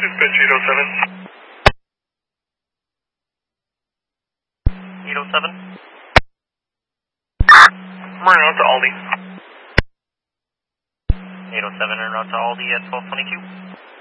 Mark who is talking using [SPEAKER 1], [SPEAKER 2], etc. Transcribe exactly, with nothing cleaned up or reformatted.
[SPEAKER 1] Dispatch eight oh seven.
[SPEAKER 2] eight oh seven.
[SPEAKER 1] Running out to Aldi.
[SPEAKER 2] eight oh seven, en route to Aldi at twelve twenty-two.